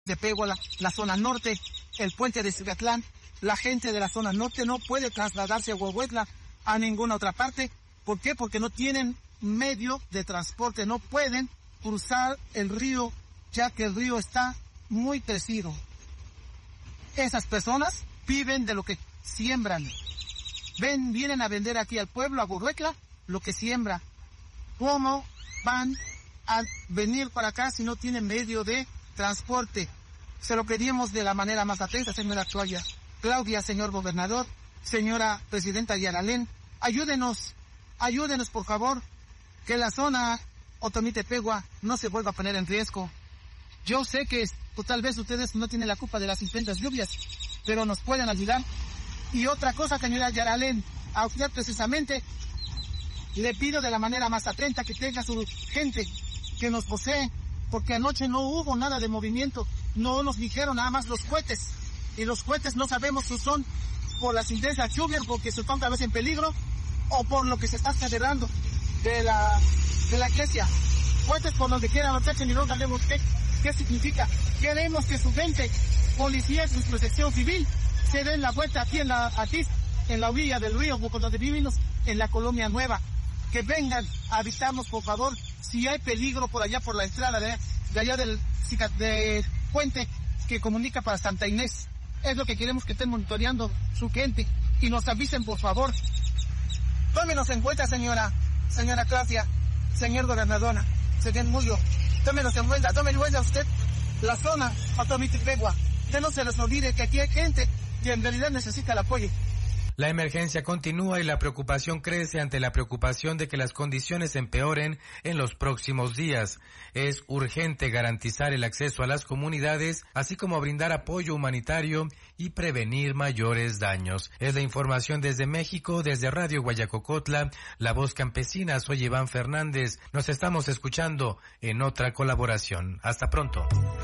de Péguala, la zona norte, el puente de Cicatlán. La gente de la zona norte no puede trasladarse a Huehuetla a ninguna otra parte. ¿Por qué? Porque no tienen medio de transporte, no pueden cruzar el río, ya que el río está muy crecido. Esas personas viven de lo que siembran. Vienen a vender aquí al pueblo, a Huehuetla, lo que siembra. ¿Cómo van a venir para acá si no tienen medio de transporte? Se lo pedimos de la manera más atenta, señora Claudia, señor gobernador, señora presidenta Yaralén, ayúdenos por favor, que la zona Otomí-Tepehua no se vuelva a poner en riesgo. Yo sé que tal vez ustedes no tienen la culpa de las intensas lluvias, pero nos pueden ayudar. Y otra cosa, señora Yaralén, a usted precisamente le pido de la manera más atenta que tenga su gente que nos posee, porque anoche no hubo nada de movimiento, no nos dijeron nada más los cohetes, y los cohetes no sabemos si son por las intensas lluvias, porque se están tal vez en peligro, o por lo que se está celebrando de la iglesia. Cohetes por donde quiera los echen y no sabemos qué significa. Queremos que su gente, policías y protección civil, se den la vuelta aquí en la Atiz, en la orilla del río, por donde vivimos, en la Colonia Nueva. Que vengan a avisarnos, por favor, si hay peligro por allá, por la estrada de allá del puente que comunica para Santa Inés. Es lo que queremos, que estén monitoreando su gente y nos avisen, por favor. Tómenos en cuenta, señora Claudia, señor gobernadora, señor Mullo. Tómenos en cuenta usted la zona Otomí-Tepehua. Que no se les olvide que aquí hay gente que en realidad necesita el apoyo. La emergencia continúa y la preocupación crece ante la preocupación de que las condiciones empeoren en los próximos días. Es urgente garantizar el acceso a las comunidades, así como brindar apoyo humanitario y prevenir mayores daños. Es la información desde México, desde Radio Guayacocotla, La Voz Campesina. Soy Iván Fernández. Nos estamos escuchando en otra colaboración. Hasta pronto.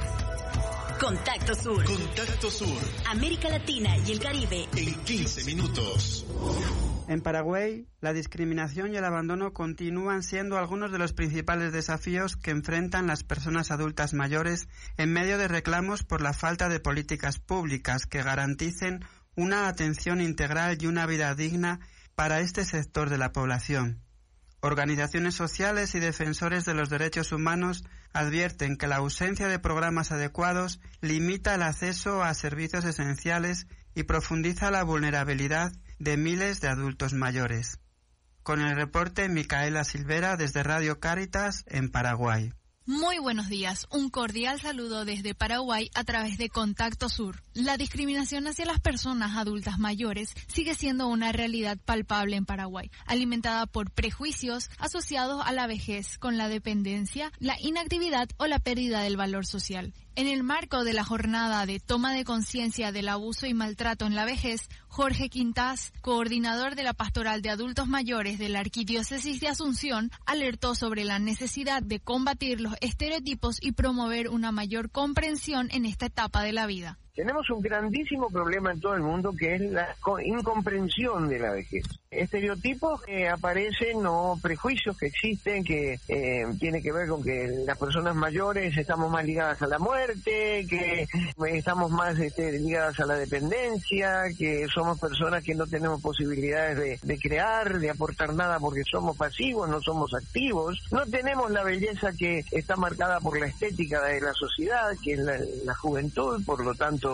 Contacto Sur. Contacto Sur. América Latina y el Caribe. En 15 minutos. En Paraguay, la discriminación y el abandono continúan siendo algunos de los principales desafíos que enfrentan las personas adultas mayores en medio de reclamos por la falta de políticas públicas que garanticen una atención integral y una vida digna para este sector de la población. Organizaciones sociales y defensores de los derechos humanos advierten que la ausencia de programas adecuados limita el acceso a servicios esenciales y profundiza la vulnerabilidad de miles de adultos mayores. Con el reporte, Micaela Silvera desde Radio Cáritas en Paraguay. Muy buenos días, un cordial saludo desde Paraguay a través de Contacto Sur. La discriminación hacia las personas adultas mayores sigue siendo una realidad palpable en Paraguay, alimentada por prejuicios asociados a la vejez, con la dependencia, la inactividad o la pérdida del valor social. En el marco de la jornada de toma de conciencia del abuso y maltrato en la vejez, Jorge Quintás, coordinador de la Pastoral de Adultos Mayores de la Arquidiócesis de Asunción, alertó sobre la necesidad de combatir los estereotipos y promover una mayor comprensión en esta etapa de la vida. Tenemos un grandísimo problema en todo el mundo que es la incomprensión de la vejez. Estereotipos que aparecen o prejuicios que existen que tiene que ver con que las personas mayores estamos más ligadas a la muerte, que estamos más ligadas a la dependencia, que somos personas que no tenemos posibilidades de crear, de aportar nada porque somos pasivos, no somos activos, no tenemos la belleza que está marcada por la estética de la sociedad, que es la juventud, por lo tanto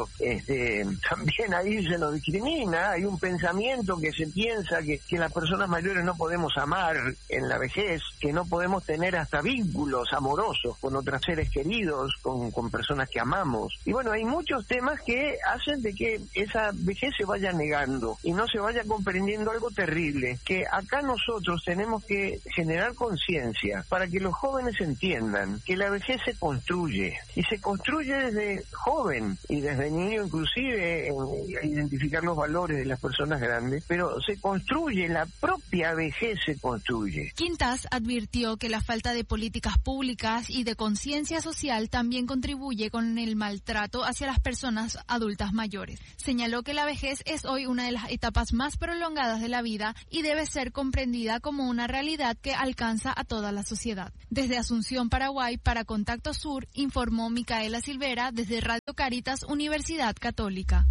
también ahí se nos discrimina. Hay un pensamiento que se piensa que las personas mayores no podemos amar en la vejez, que no podemos tener hasta vínculos amorosos con otros seres queridos, con personas que amamos. Y bueno, hay muchos temas que hacen de que esa vejez se vaya negando y no se vaya comprendiendo algo terrible, que acá nosotros tenemos que generar conciencia para que los jóvenes entiendan que la vejez se construye, y se construye desde joven y desde niño inclusive, identificar los valores de las personas grandes, pero se construye construye, la propia vejez se construye. Quintas advirtió que la falta de políticas públicas y de conciencia social también contribuye con el maltrato hacia las personas adultas mayores. Señaló que la vejez es hoy una de las etapas más prolongadas de la vida y debe ser comprendida como una realidad que alcanza a toda la sociedad. Desde Asunción, Paraguay, para Contacto Sur, informó Micaela Silvera desde Radio Caritas, Universidad Católica.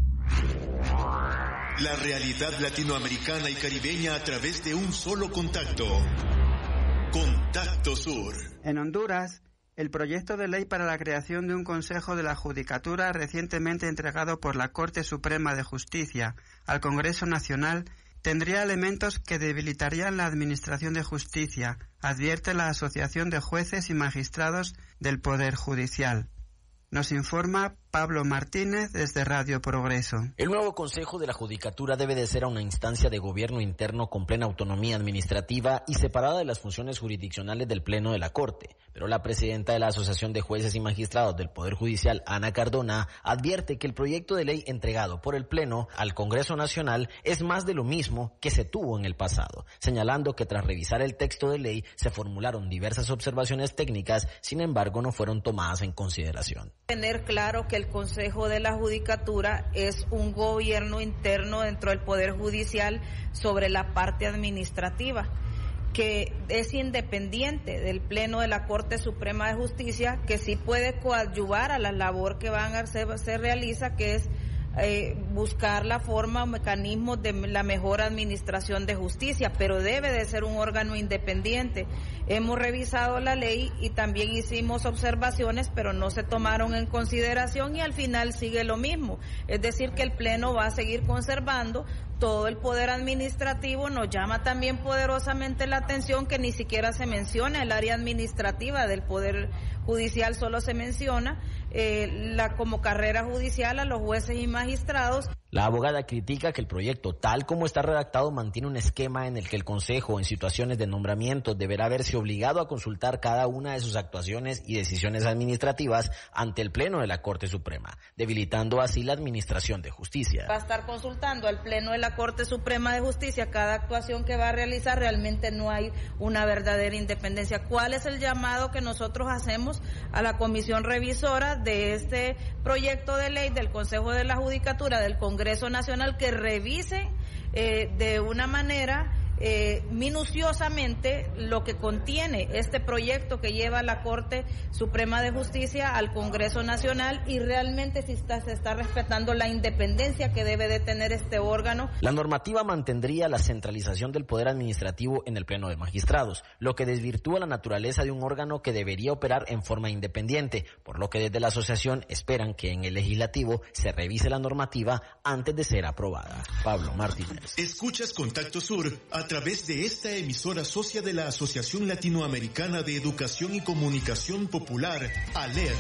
La realidad latinoamericana y caribeña a través de un solo contacto. Contacto Sur. En Honduras, el proyecto de ley para la creación de un Consejo de la Judicatura recientemente entregado por la Corte Suprema de Justicia al Congreso Nacional tendría elementos que debilitarían la administración de justicia, advierte la Asociación de Jueces y Magistrados del Poder Judicial. Nos informa Pablo Martínez desde Radio Progreso. El nuevo Consejo de la Judicatura debe de ser una instancia de gobierno interno con plena autonomía administrativa y separada de las funciones jurisdiccionales del Pleno de la Corte. Pero la presidenta de la Asociación de Jueces y Magistrados del Poder Judicial, Ana Cardona, advierte que el proyecto de ley entregado por el Pleno al Congreso Nacional es más de lo mismo que se tuvo en el pasado, señalando que tras revisar el texto de ley se formularon diversas observaciones técnicas, sin embargo no fueron tomadas en consideración. Tener claro que el Consejo de la Judicatura es un gobierno interno dentro del Poder Judicial sobre la parte administrativa, que es independiente del Pleno de la Corte Suprema de Justicia, que sí puede coadyuvar a la labor que se realiza, que es buscar la forma o mecanismos de la mejor administración de justicia, pero debe de ser un órgano independiente. Hemos revisado la ley y también hicimos observaciones, pero no se tomaron en consideración y al final sigue lo mismo. Es decir, que el Pleno va a seguir conservando todo el poder administrativo. Nos llama también poderosamente la atención que ni siquiera se menciona el área administrativa del Poder Judicial, solo se menciona como carrera judicial a los jueces y magistrados. La abogada critica que el proyecto, tal como está redactado, mantiene un esquema en el que el Consejo, en situaciones de nombramiento, deberá verse obligado a consultar cada una de sus actuaciones y decisiones administrativas ante el Pleno de la Corte Suprema, debilitando así la administración de justicia. Va a estar consultando al Pleno de la Corte Suprema de Justicia cada actuación que va a realizar. Realmente no hay una verdadera independencia. ¿Cuál es el llamado que nosotros hacemos a la comisión revisora de este proyecto de ley del Consejo de la Judicatura del Congreso Nacional, que revise de una manera minuciosamente lo que contiene este proyecto que lleva la Corte Suprema de Justicia al Congreso Nacional y realmente si se está respetando la independencia que debe de tener este órgano? La normativa mantendría la centralización del poder administrativo en el Pleno de Magistrados, lo que desvirtúa la naturaleza de un órgano que debería operar en forma independiente, por lo que desde la asociación esperan que en el legislativo se revise la normativa antes de ser aprobada. Pablo Martínez. Escuchas Contacto Sur a través de esta emisora socia de la Asociación Latinoamericana de Educación y Comunicación Popular, ALER.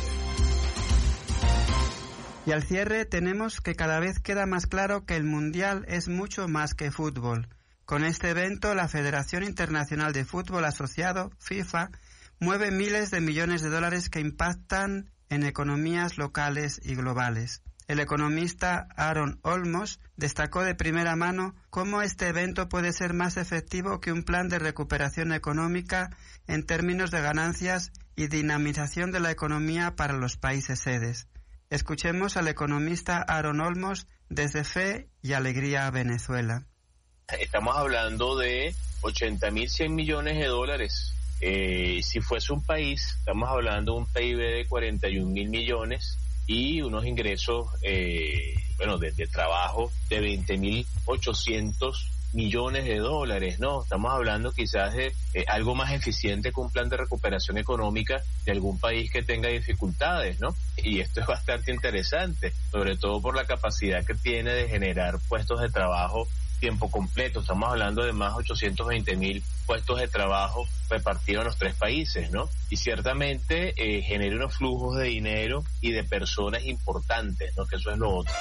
Y al cierre tenemos que cada vez queda más claro que el Mundial es mucho más que fútbol. Con este evento, la Federación Internacional de Fútbol Asociado, FIFA, mueve miles de millones de dólares que impactan en economías locales y globales. El economista Aaron Olmos destacó de primera mano cómo este evento puede ser más efectivo que un plan de recuperación económica en términos de ganancias y dinamización de la economía para los países sedes. Escuchemos al economista Aaron Olmos desde Fe y Alegría, Venezuela. Estamos hablando de 80.100 millones de dólares. Si fuese un país, estamos hablando de un PIB de 41.000 millones y unos ingresos, de trabajo de 20.800 millones de dólares, ¿no? Estamos hablando quizás de algo más eficiente que un plan de recuperación económica de algún país que tenga dificultades, ¿no? Y esto es bastante interesante, sobre todo por la capacidad que tiene de generar puestos de trabajo tiempo completo. Estamos hablando de más de 820.000 puestos de trabajo repartidos en los 3 países, ¿no? Y ciertamente genera unos flujos de dinero y de personas importantes, ¿no? Que eso es lo otro.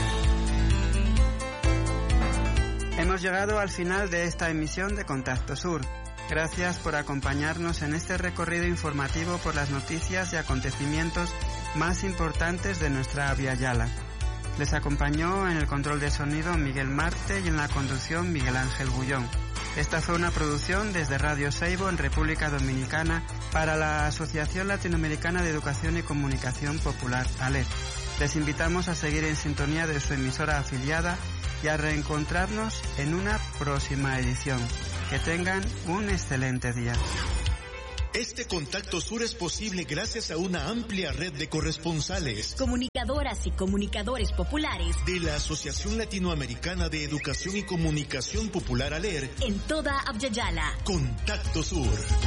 Hemos llegado al final de esta emisión de Contacto Sur. Gracias por acompañarnos en este recorrido informativo por las noticias y acontecimientos más importantes de nuestra Abya Yala. Les acompañó en el control de sonido Miguel Marte y en la conducción Miguel Ángel Gullón. Esta fue una producción desde Radio Seibo en República Dominicana para la Asociación Latinoamericana de Educación y Comunicación Popular, ALEP. Les invitamos a seguir en sintonía de su emisora afiliada y a reencontrarnos en una próxima edición. Que tengan un excelente día. Este Contacto Sur es posible gracias a una amplia red de corresponsales, comunicadoras y comunicadores populares de la Asociación Latinoamericana de Educación y Comunicación Popular ALER en toda Abya-Yala. Contacto Sur.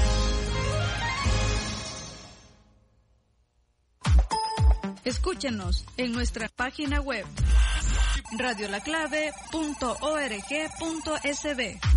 Escúchenos en nuestra página web radiolaclave.org.sb.